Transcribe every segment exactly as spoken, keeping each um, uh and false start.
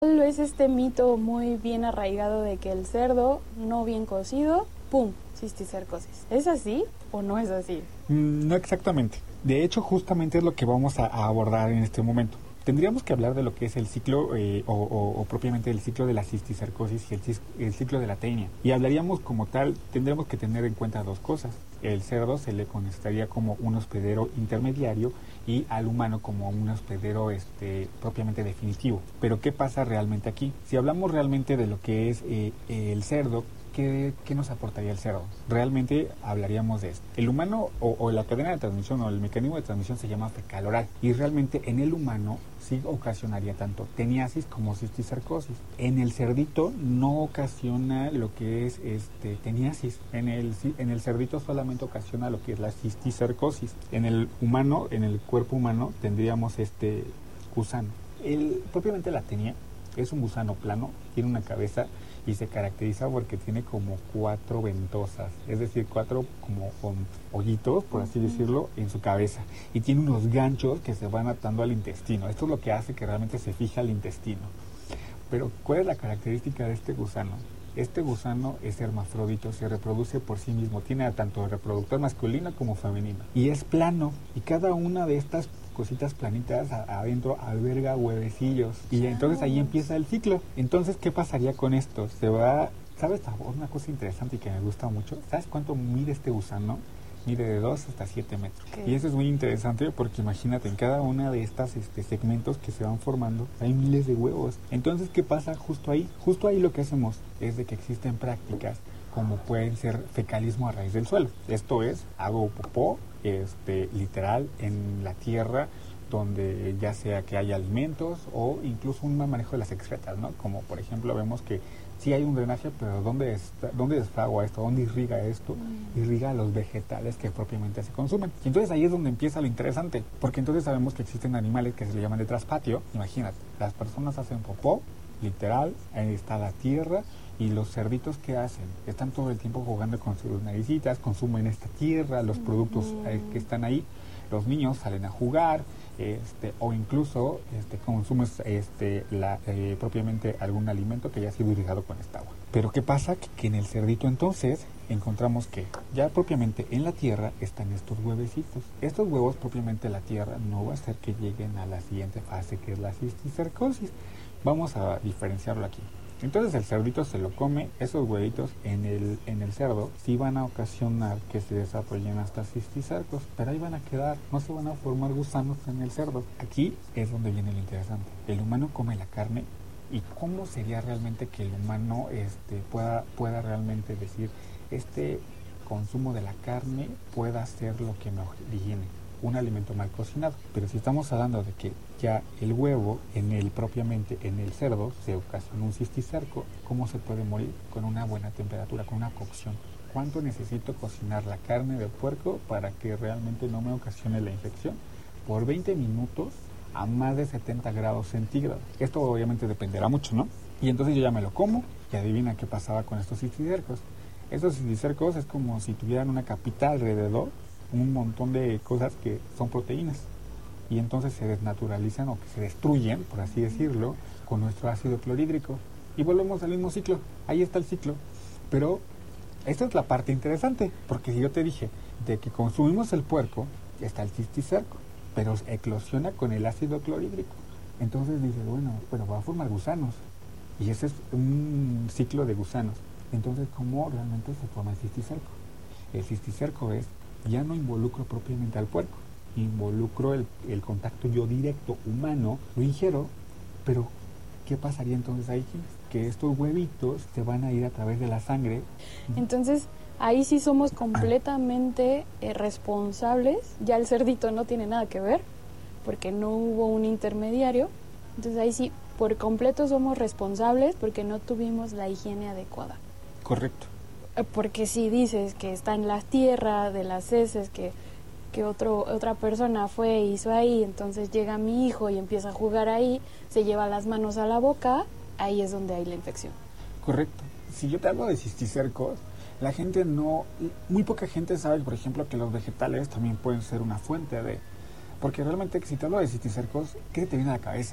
Es este mito muy bien arraigado de que el cerdo no bien cocido, ¡pum!, cisticercosis. ¿Es así o no es así? Mm, no exactamente. De hecho, justamente es lo que vamos a, a abordar en este momento. Tendríamos que hablar de lo que es el ciclo eh, o, o, o propiamente el ciclo de la cisticercosis y el, el ciclo de la tenia. Y hablaríamos como tal, tendremos que tener en cuenta dos cosas. El cerdo se le consideraría como un hospedero intermediario y al humano como un hospedero este, propiamente definitivo. Pero ¿qué pasa realmente aquí? Si hablamos realmente de lo que es eh, el cerdo, ¿Qué, ¿qué nos aportaría el cerdo? Realmente hablaríamos de esto. El humano o, o la cadena de transmisión o el mecanismo de transmisión se llama fecal oral y realmente en el humano sí ocasionaría tanto teniasis como cisticercosis. En el cerdito no ocasiona lo que es este teniasis. En el, en el cerdito solamente ocasiona lo que es la cisticercosis. En el humano, en el cuerpo humano, tendríamos este gusano. El, propiamente la tenia es un gusano plano, tiene una cabeza y se caracteriza porque tiene como cuatro ventosas, es decir, cuatro como con hoyitos, por así decirlo, en su cabeza. Y tiene unos ganchos que se van atando al intestino. Esto es lo que hace que realmente se fija al intestino. Pero, ¿cuál es la característica de este gusano? Este gusano es hermafrodito, se reproduce por sí mismo, tiene tanto reproductor masculino como femenino. Y es plano, y cada una de estas cositas planitas a, adentro alberga huevecillos. Y entonces ahí empieza el ciclo. Entonces, ¿qué pasaría con esto? Se va... ¿Sabes una cosa interesante y que me gusta mucho? ¿Sabes cuánto mide este gusano? Mide de dos hasta siete metros. Okay. Y eso es muy interesante porque imagínate, en cada una de estas este, segmentos que se van formando hay miles de huevos. Entonces, ¿qué pasa justo ahí? Justo ahí lo que hacemos es de que existen prácticas como pueden ser fecalismo a raíz del suelo. Esto es, hago popó, este, literal, en la tierra, donde ya sea que haya alimentos o incluso un mal manejo de las excretas, ¿no? Como por ejemplo vemos que sí hay un drenaje, pero ¿dónde, está, dónde desfragua esto? ¿Dónde irriga esto? Irriga los vegetales que propiamente se consumen. Y entonces ahí es donde empieza lo interesante, porque entonces sabemos que existen animales que se le llaman de traspatio. Imagínate, las personas hacen popó, literal, ahí está la tierra, y los cerditos que hacen, están todo el tiempo jugando con sus naricitas, consumen esta tierra, los productos eh, que están ahí. Los niños salen a jugar, este, o incluso este, consumes este, la, eh, propiamente algún alimento que haya sido irrigado con esta agua. Pero ¿qué pasa? Que, que en el cerdito entonces encontramos que ya propiamente en la tierra están estos huevecitos. Estos huevos propiamente la tierra no va a hacer que lleguen a la siguiente fase, que es la cisticercosis. Vamos a diferenciarlo aquí. Entonces el cerdito se lo come, esos huevitos en el, en el cerdo sí van a ocasionar que se desarrollen hasta cisticercos, pero ahí van a quedar, no se van a formar gusanos en el cerdo. Aquí es donde viene lo interesante. El humano come la carne, y cómo sería realmente que el humano este, pueda, pueda realmente decir, este consumo de la carne pueda ser lo que me origine un alimento mal cocinado. Pero si estamos hablando de que ya el huevo en el propiamente en el cerdo se ocasiona un cisticerco, ¿cómo se puede morir? Con una buena temperatura, con una cocción. ¿Cuánto necesito cocinar la carne de puerco para que realmente no me ocasione la infección? Por veinte minutos a más de setenta grados centígrados. Esto obviamente dependerá mucho, ¿no? Y entonces yo ya me lo como y adivina qué pasaba con estos cisticercos. Estos cisticercos es como si tuvieran una capita alrededor, un montón de cosas que son proteínas, y entonces se desnaturalizan o que se destruyen, por así decirlo, con nuestro ácido clorhídrico y volvemos al mismo ciclo. Ahí está el ciclo. Pero esta es la parte interesante, porque si yo te dije de que consumimos el puerco, está el cisticerco, pero eclosiona con el ácido clorhídrico. Entonces dices, bueno, bueno, va a formar gusanos, y ese es un ciclo de gusanos. Entonces, ¿cómo realmente se forma el cisticerco? El cisticerco es, ya no involucro propiamente al puerco, involucro el, el contacto yo directo humano, lo ingiero, pero ¿qué pasaría entonces ahí? Que estos huevitos se van a ir a través de la sangre. Entonces, ahí sí somos completamente eh, responsables, ya el cerdito no tiene nada que ver, porque no hubo un intermediario, entonces ahí sí, por completo somos responsables porque no tuvimos la higiene adecuada. Correcto. Porque si dices que está en la tierra de las heces que, que otro, otra persona fue e hizo ahí, entonces llega mi hijo y empieza a jugar ahí, se lleva las manos a la boca, ahí es donde hay la infección. Correcto. Si yo te hablo de cisticercos, la gente no, muy poca gente sabe, por ejemplo, que los vegetales también pueden ser una fuente de, porque realmente si te hablo de cisticercos, ¿qué te viene a la cabeza?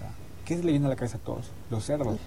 ¿qué se le viene a la cabeza a todos? Los cerdos.